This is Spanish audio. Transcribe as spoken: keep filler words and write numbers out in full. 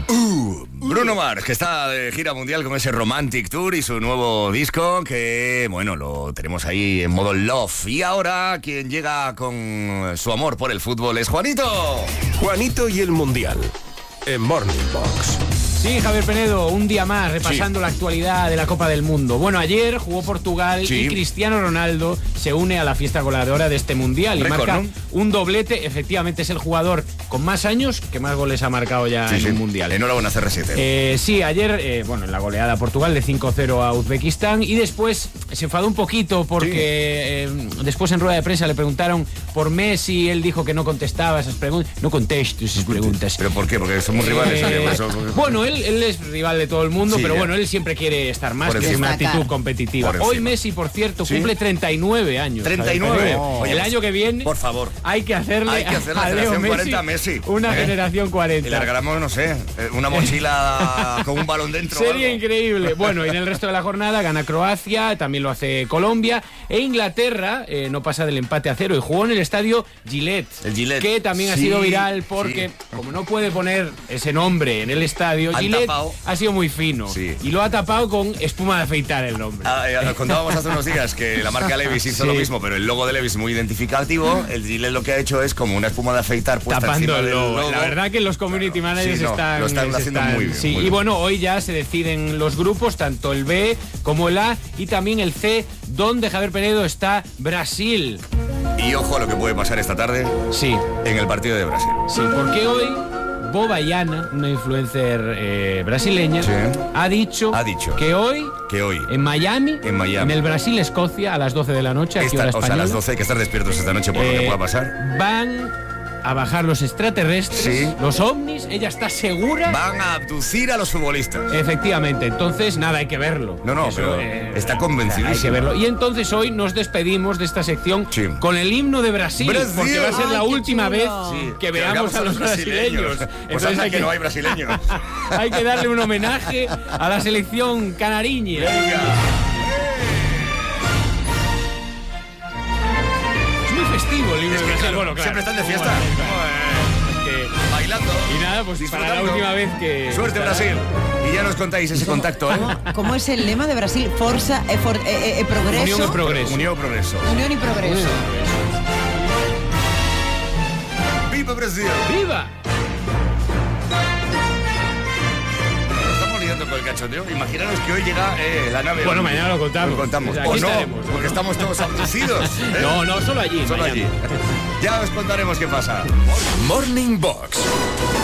Uh, Bruno Mars, que está de gira mundial con ese Romantic Tour y su nuevo disco, que, bueno, lo tenemos ahí en modo love. Y ahora, quien llega con su amor por el fútbol es Juanito. Juanito y el Mundial, en Morning Box. Sí, Javier Penedo, un día más repasando sí. la actualidad de la Copa del Mundo. Bueno, ayer jugó Portugal sí. y Cristiano Ronaldo se une a la fiesta goleadora de este Mundial y Récord, marca ¿no? un doblete. Efectivamente es el jugador con más años que más goles ha marcado ya sí, en sí. un Mundial. Enhorabuena, C R siete. Eh, sí, ayer, eh, bueno, en la goleada a Portugal de cinco cero a Uzbekistán, y después se enfadó un poquito porque sí. eh, después en rueda de prensa le preguntaron por Messi, él dijo que no contestaba esas preguntas. No contesto esas preguntas. ¿Pero por qué? Porque somos rivales. Eh, bueno, él, él es rival de todo el mundo, sí, pero ya. bueno, él siempre quiere estar más, que es una actitud competitiva. Hoy Messi, por cierto, ¿sí? cumple treinta y nueve años. treinta y nueve. Oh. El año que viene, por favor, hay que hacerle, hay que hacer la a Leo Messi, cuarenta Messi. Una ¿Eh? generación cuarenta. Y le regalamos, no sé, una mochila con un balón dentro. Sería increíble. Bueno, y en el resto de la jornada gana Croacia, también lo hace Colombia, e Inglaterra eh, no pasa del empate a cero y jugó en el estadio Gillette, el Gillette. que también sí, ha sido viral porque, sí. como no puede poner ese nombre en el estadio, Han Gillette tapado. ha sido muy fino sí. y lo ha tapado con espuma de afeitar el nombre. Ah, eh, nos contábamos hace unos días que la marca Levi's hizo sí. lo mismo, pero el logo de Levi's es muy identificativo. El Gillette lo que ha hecho es como una espuma de afeitar puesta tapando encima el logo. del logo. La verdad que los community claro. managers sí, no, están... Lo están haciendo están, muy bien. Sí, muy y bien. bueno, hoy ya se deciden los grupos, tanto el B como el A y también el C, donde Javier Penedo está Brasil. Y ojo a lo que puede pasar esta tarde sí. en el partido de Brasil. Sí, porque hoy Bobayana, una influencer eh, brasileña, sí. ha, dicho ha dicho que hoy, que hoy en Miami, en Miami, en el Brasil-Escocia, a las doce de la noche, aquí esta, hora o sea, a las doce hay que estar despiertos esta noche por eh, lo que pueda pasar. Van a bajar los extraterrestres, sí. los ovnis, ella está segura. Van a abducir a los futbolistas. Efectivamente, entonces nada, hay que verlo. No, no, Eso, pero eh, está convencidísimo. Hay que verlo. Y entonces hoy nos despedimos de esta sección sí. con el himno de Brasil, Brasil. porque va a ser Ay, la última chulo. vez sí. que, que veamos a los brasileños. brasileños. Pues entonces hay que, que no hay brasileños. Hay que darle un homenaje a la selección canariña. Venga. Es muy festivo el himno es de que, Brasil. Claro, bueno, claro. Siempre están de fiesta. Bailando. Y nada, pues para la última vez que... Suerte, Brasil. Y ya nos contáis ese contacto, ¿eh? ¿Cómo, ¿Cómo es el lema de Brasil? Forza e, for, e, e progreso. Unión y progreso. Unión y progreso. Unión y progreso. ¡Viva Brasil! ¡Viva! Estamos lidiando con el cachondeo. Imaginaros que hoy llega eh, la nave. Bueno, mañana lo contamos. Lo contamos. O sea, o no, estaremos, porque ¿no? estamos todos abducidos. ¿eh? No, no, solo allí. Solo mañana. allí. Ya os contaremos qué pasa. Morning Box